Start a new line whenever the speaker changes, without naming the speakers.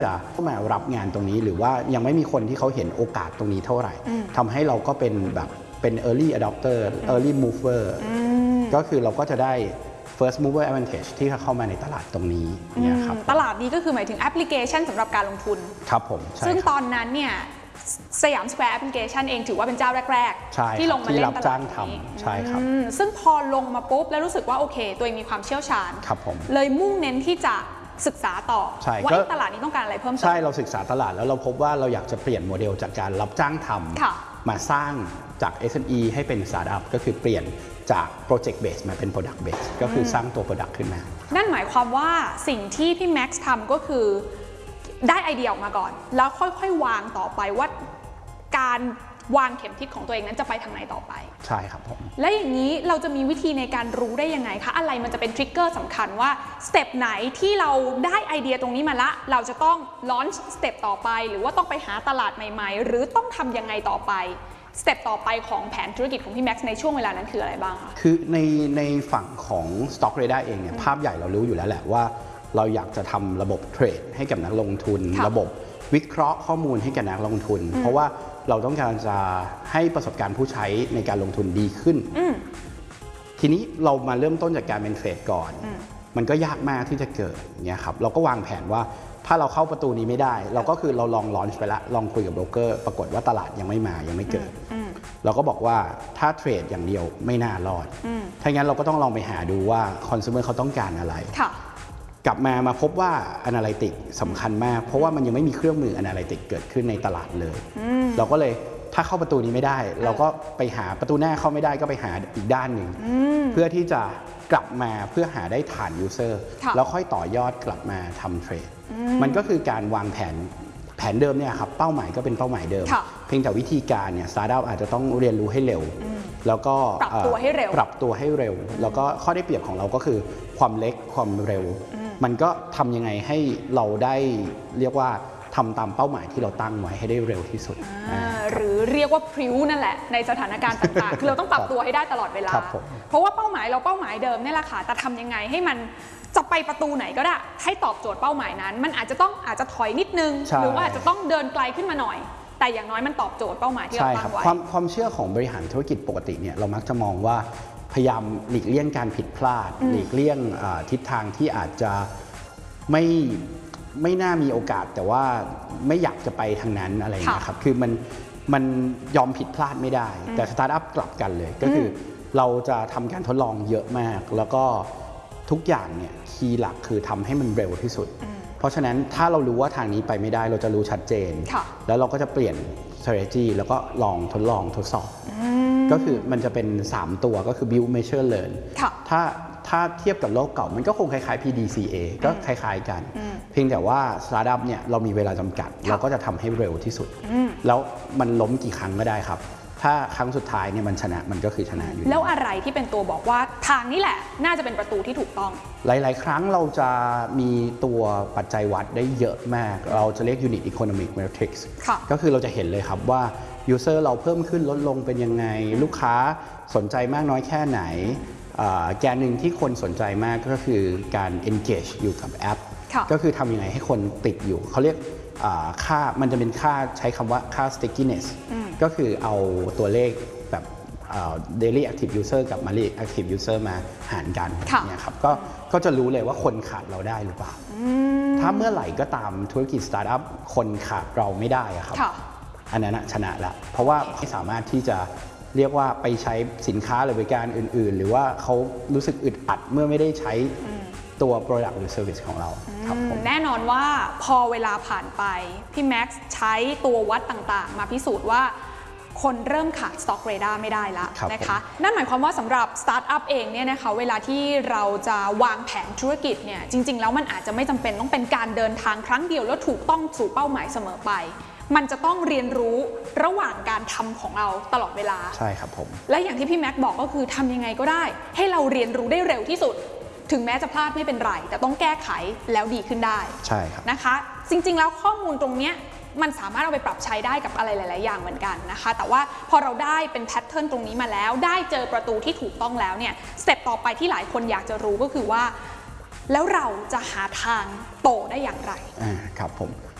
จะเข้ามารับงานตรงนี้หรือว่ายังไม่มีคนที่เขาเห็นโอกาสตรงนี้เท่าไหร่ทำให้เราก็เป็นแบบเป็น early adopter early mover ก็คือเราก็จะได้ first mover advantage ที่เข้ามาในตลาดตรงนี้เนี่ยครับ
ตลาดนี้ก็คือหมายถึงแอปพลิเคชันสำหรับการลงทุน
ครับผม
ซึ่งตอนนั้นเนี่ยสยามสแควร์แอปพลิเคชันเองถือว่าเป็นเจ้าแรกๆที่ลงมาเล่นตลาดนี้
ใช่ครับ
ซึ่งพอลงมาปุ๊บแล้วรู้สึกว่าโอเคตัวเองมีความเชี่ยวชาญ
ครับผม
เลยมุ่งเน้นที่จะศึกษาต่อว่าตลาดนี้ต้องการอะไรเพิ่มเติม
ใช่เราศึกษาตลาดแล้วเราพบว่าเราอยากจะเปลี่ยนโมเดลจากการรับจ้างทำมาสร้างจาก SME ให้เป็นสตาร์ทอัพก็คือเปลี่ยนจาก Project Base มาเป็น Product Base ก็คือสร้างตัว Product ขึ้นมา
นั่นหมายความว่าสิ่งที่พี่แม็กซ์ทำก็คือได้ไอเดียออกมาก่อนแล้วค่อยๆวางต่อไปว่าการวางเข็มทิศของตัวเองนั้นจะไปทางไหนต่อไป
ใช่ครับผม
และอย่างนี้เราจะมีวิธีในการรู้ได้ยังไงคะอะไรมันจะเป็นทริกเกอร์สำคัญว่าสเต็ปไหนที่เราได้ไอเดียตรงนี้มาละเราจะต้องลอนช์สเต็ปต่อไปหรือว่าต้องไปหาตลาดใหม่ๆหรือต้องทำยังไงต่อไปสเต็ปต่อไปของแผนธุรกิจของพี่แม็กซ์ในช่วงเวลานั้นคืออะไรบ้างคะ
คือในฝั่งของ Stock Radar เองเนี่ยภาพใหญ่เรารู้อยู่แล้วแหละว่าเราอยากจะทำระบบเทรดให้กับนักลงทุนระบบวิเคราะห์ข้อมูลให้กับนักลงทุนเพราะว่าเราต้องการจะให้ประสบการณ์ผู้ใช้ในการลงทุนดีขึ้นทีนี้เรามาเริ่มต้นจากการเป็นเทรดก่อนมันก็ยากมากที่จะเกิดเนี่ยครับเราก็วางแผนว่าถ้าเราเข้าประตูนี้ไม่ได้เราก็คือเราลองลอนช์ไปแล้วลองคุยกับโบรกเกอร์ปรากฏว่าตลาดยังไม่มายังไม่เกิดเราก็บอกว่าถ้าเทรดอย่างเดียวไม่น่ารอดถ้างั้นเราก็ต้องลองไปหาดูว่าคอน sumer เขาต้องการอะไรกลับมาพบว่า Analytics สำคัญมากเพราะว่ามันยังไม่มีเครื่องมือ Analytics เกิดขึ้นในตลาดเลยเราก็เลยถ้าเข้าประตูนี้ไม่ได้เราก็ไปหาประตูหน้าเข้าไม่ได้ก็ไปหาอีกด้านหนึ่งเพื่อที่จะกลับมาเพื่อหาได้ฐาน User แล้วค่อยต่อยอดกลับมาทำเทรดมันก็คือการวางแผนเดิมเนี่ยครับเป้าหมายก็เป็นเป้าหมายเดิมเพียงแต่วิธีการเนี่ยสตาร์ทอัพอาจจะต้องเรียนรู้ให้เร็วแล้วก็
ปรับตัวให้เร็ว
แล้วก็ข้อได้เปรียบของเราก็คือความเล็กความเร็วมันก็ทำยังไงให้เราได้เรียกว่าทำตามเป้าหมายที่เราตั้งไว้ให้ได้เร็วที่สุด
หรือเรียกว่าพริ้วนั่นแหละในสถานการณ์ต่างๆคือเราต้องปรับตัวให้ได้ตลอดเวลาเพราะว่าเป้าหมายเราเป้าหมายเดิมนี่แหละค่ะแต่ทำยังไงให้มันจะไปประตูไหนก็ได้ให้ตอบโจทย์เป้าหมายนั้นมันอาจจะถอยนิดนึงหรือว่าอาจจะต้องเดินไกลขึ้นมาหน่อยแต่อย่างน้อยมันตอบโจทย์เป้าหมายที่เราตั้งไว้
ความเชื่อของบริหารธุรกิจปกติเนี่ยเรามักจะมองว่าพยายามหลีกเลี่ยงการผิดพลาดหลีกเลี่ยงทิศทางที่อาจจะไม่น่ามีโอกาสแต่ว่าไม่อยากจะไปทางนั้นอะไรนะครับคือมันยอมผิดพลาดไม่ได้แต่สตาร์ทอัพกลับกันเลยก็คือเราจะทำการทดลองเยอะมากแล้วก็ทุกอย่างเนี่ยคีย์หลักคือทำให้มันเร็วที่สุดเพราะฉะนั้นถ้าเรารู้ว่าทางนี้ไปไม่ได้เราจะรู้ชัดเจนแล้วเราก็จะเปลี่ยน strategy แล้วก็ทดลองทดสอบก็คือมันจะเป็น3ตัวก็คือ build measure learn ถ้าเทียบกับโลกเก่ามันก็คงคล้ายๆ PDCA ก็คล้ายๆกันเพียงแต่ว่าสตาร์ทอัพเนี่ยเรามีเวลาจำกัดเราก็จะทำให้เร็วที่สุดแล้วมันล้มกี่ครั้งก็ได้ครับถ้าครั้งสุดท้ายเนี่ยมันชนะมันก็คือชนะอยู่
แล้วอะไรที่เป็นตัวบอกว่าทางนี้แหละน่าจะเป็นประตูที่ถูกต้อง
หลายๆครั้งเราจะมีตัวปัจจัยวัดได้เยอะมากเราจะเรียก Unit Economic Metrics ก็คือเราจะเห็นเลยครับว่า User เราเพิ่มขึ้นลดลงเป็นยังไงลูกค้าสนใจมากน้อยแค่ไหนแกนหนึ่งที่คนสนใจมากก็คือการ engage อยู่กับแอปก็คือทำยังไงให้คนติดอยู่เขาเรียกค่ามันจะเป็นค่าใช้คำว่าค่า stickiness ก็คือเอาตัวเลขแบบ daily active user กับ monthly active user มาหารกันเนี่ยครับก็จะรู้เลยว่าคนขาดเราได้หรือเปล่าถ้าเมื่อไหร่ก็ตามธุรกิจสตาร์ทอัพคนขาดเราไม่ได้ครับอันนั้นชนะละเพราะว่าไม่สามารถที่จะเรียกว่าไปใช้สินค้าหรือบริการอื่นๆหรือว่าเขารู้สึกอึดอัดเมื่อไม่ได้ใช้ตัว product หรือ service ของเราครับ
แน่นอนว่าพอเวลาผ่านไปพี่แม็กซ์ใช้ตัววัดต่างๆมาพิสูจน์ว่าคนเริ่มขาด Stock Radar ไม่ได้แล้วนะคะนั่นหมายความว่าสำหรับสตาร์ทอัพเองเนี่ยนะคะเวลาที่เราจะวางแผนธุรกิจเนี่ยจริงๆแล้วมันอาจจะไม่จำเป็นต้องเป็นการเดินทางครั้งเดียวแล้วถูกต้องสู่เป้าหมายเสมอไปมันจะต้องเรียนรู้ระหว่างการทำของเราตลอดเวลา
ใช่ครับผม
และอย่างที่พี่แม็กบอกก็คือทำยังไงก็ได้ให้เราเรียนรู้ได้เร็วที่สุดถึงแม้จะพลาดไม่เป็นไรแต่ต้องแก้ไขแล้วดีขึ้นได้
ใช่ครับ
นะคะจริงๆแล้วข้อมูลตรงนี้มันสามารถเอาไปปรับใช้ได้กับอะไรหลายๆอย่างเหมือนกันนะคะแต่ว่าพอเราได้เป็นแพทเทิร์นตรงนี้มาแล้วได้เจอประตูที่ถูกต้องแล้วเนี่ยสเต็ปต่อไปที่หลายคนอยากจะรู้ก็คือว่าแล้วเราจะหาทางโตได้อย่างไร
ครับผม